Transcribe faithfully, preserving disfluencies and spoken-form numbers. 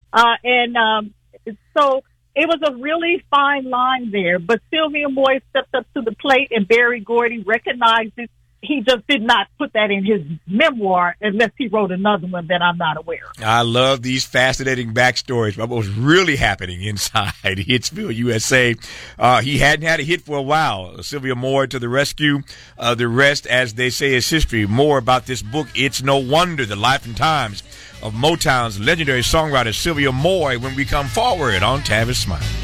Uh, and um, so it was a really fine line there. But Sylvia Moy stepped up to the plate, and Berry Gordy recognized it. He just did not put that in his memoir unless he wrote another one that I'm not aware of. I love these fascinating backstories about what was really happening inside Hitsville, U S A. Uh, he hadn't had a hit for a while. Sylvia Moy to the rescue. Uh, the rest, as they say, is history. More about this book, It's No Wonder, The Life and Times of Motown's legendary songwriter Sylvia Moy, when we come forward on Tavis Smile.